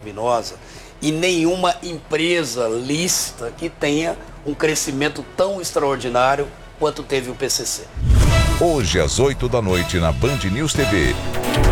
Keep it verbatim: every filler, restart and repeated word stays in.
criminosa e nenhuma empresa lícita que tenha um crescimento tão extraordinário quanto teve o P C C. Hoje às oito da noite na Band News T V.